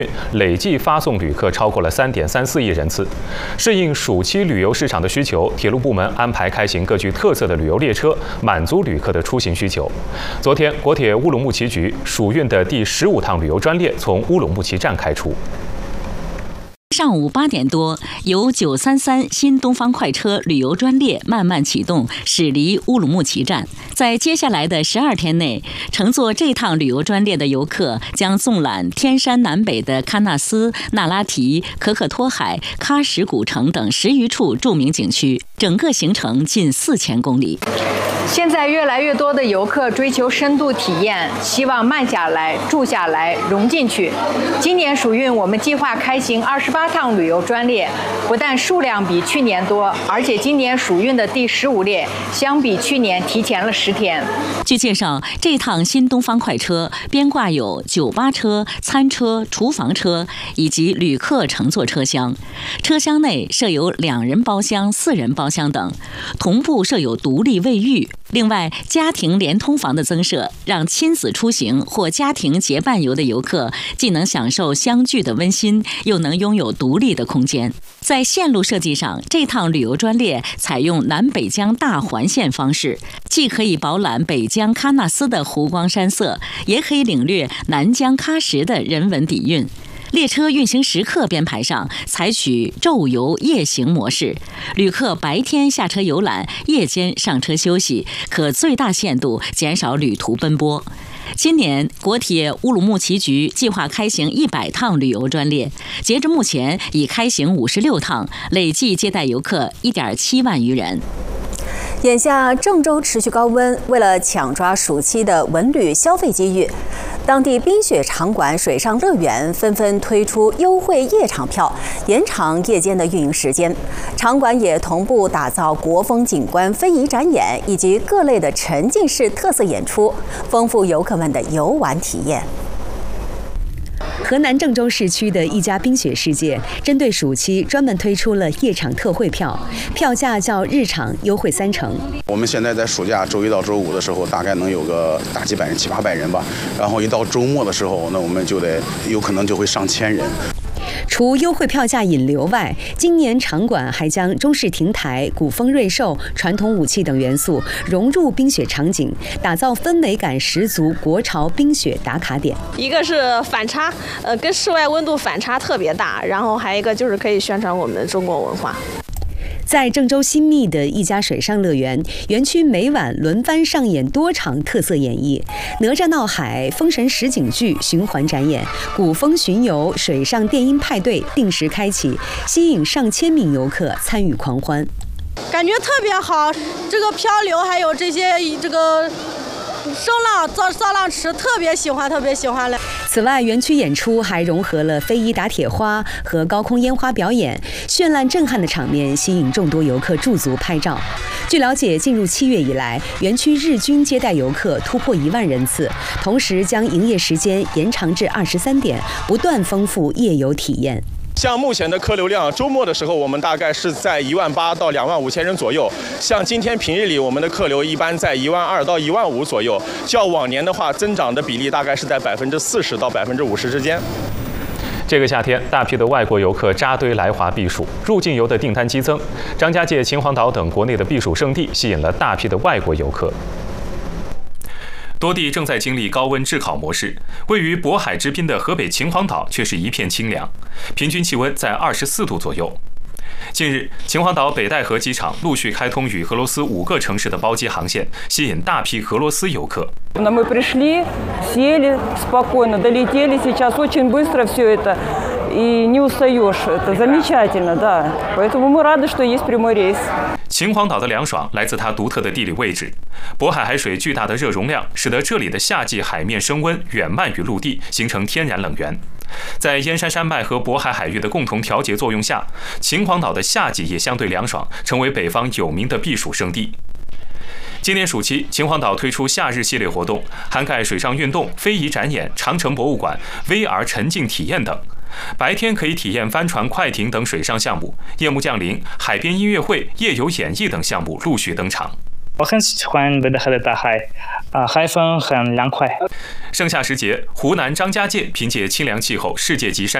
累计发送旅客超过了3.34亿人次。适应暑期旅游市场的需求，铁路部门安排开行各具特色的旅游列车，满足旅客的出行需求。昨天，国铁乌鲁木齐局暑运的第15趟旅游专列从乌鲁木齐站开出。 上午8点多，由933新东方快车旅游专列慢慢启动，驶离乌鲁木齐站。在接下来的12天内，乘坐这趟旅游专列的游客将纵览天山南北的喀纳斯、那拉提、可可托海、喀什古城等10余处著名景区，整个行程近4000公里。 现在越来越多的游客追求深度体验，希望慢下来、住下来、融进去。今年暑运，我们计划开行28趟旅游专列，不但数量比去年多，而且今年暑运的第15列相比去年提前了10天。 据介绍，这趟新东方快车编挂有酒吧车、餐车、厨房车以及旅客乘坐车厢，车厢内设有2人包厢、4人包厢等，同步设有独立卫浴。另外，家庭连通房的增设，让亲子出行或家庭结伴游的游客既能享受相聚的温馨，又能拥有独立的空间。在线路设计上，这趟旅游专列采用南北疆大环线方式，既可以饱览北疆喀纳斯的湖光山色，也可以领略南疆喀什的人文底蕴。列车运行时刻编排上采取昼游夜行模式，旅客白天下车游览，夜间上车休息，可最大限度减少旅途奔波。今年，国铁乌鲁木齐局计划开行100趟旅游专列，截至目前已开行56趟，累计接待游客1.7万余人。 眼下郑州持续高温，为了抢抓暑期的文旅消费机遇，当地冰雪场馆、水上乐园纷纷推出优惠夜场票，延长夜间的运营时间。场馆也同步打造国风景观非遗展演以及各类的沉浸式特色演出，丰富游客们的游玩体验。 河南郑州市区的一家冰雪世界，针对暑期专门推出了夜场特惠票，票价较日场优惠30%。 我们现在在暑假周1到周5的时候，大概能有个大几百人、700-800人吧。然后一到周末的时候，那我们就得有可能就会上1000人。 除优惠票价引流外，今年场馆还将中式亭台、古风瑞兽、传统武器等元素融入冰雪场景，打造氛围感十足国潮冰雪打卡点。 一个是反差，跟室外温度反差特别大，然后还有一个就是可以宣传我们的中国文化。 在郑州新密的一家水上乐园，园区每晚轮番上演多场特色演绎，哪吒闹海、封神实景剧循环展演，古风巡游、水上电音派对定时开启，吸引上千名游客参与狂欢。 感觉特别好，这个漂流还有这些声浪造浪池特别喜欢了。 此外，园区演出还融合了飞鱼打铁花和高空烟花表演，绚烂震撼的场面吸引众多游客驻足拍照。据了解，进入7月以来，园区日均接待游客突破1万人次，同时将营业时间延长至23点，不断丰富夜游体验。 像目前的客流量，周末的时候我们大概是在18000到25000人左右。像今天平日里，我们的客流一般在12000到15000左右。较往年的话，增长的比例大概是在40%到50%之间。 这个夏天，大批的外国游客扎堆来华避暑，入境游的订单激增。张家界、秦皇岛等国内的避暑胜地吸引了大批的外国游客。多地正在经历高温炙烤模式，位于渤海之滨的河北秦皇岛却是一片清凉，平均气温在24度左右。近日，秦皇岛北戴河机场陆续开通与俄罗斯5个城市的包机航线，吸引大批俄罗斯游客。 Мы пришли, сели спокойно, долетели. Сейчас очень быстро все это, и не устаешь. Это замечательно, да. Поэтому мы рады, что есть прямой рейс. 秦皇岛的凉爽来自它独特的地理位置，渤海海水巨大的热容量，使得这里的夏季海面升温远慢于陆地，形成天然冷源。在燕山山脉和渤海海域的共同调节作用下，秦皇岛的夏季也相对凉爽，成为北方有名的避暑胜地。今年暑期，秦皇岛推出夏日系列活动，涵盖水上运动、非遗展演、长城博物馆、VR 沉浸体验等。白天可以体验帆船、快艇等水上项目，夜幕降临、海边音乐会、夜游演绎等项目陆续登场。 我很喜欢北戴河的大海， 海风很凉快。 盛夏时节，湖南张家界凭借清凉气候、世界级山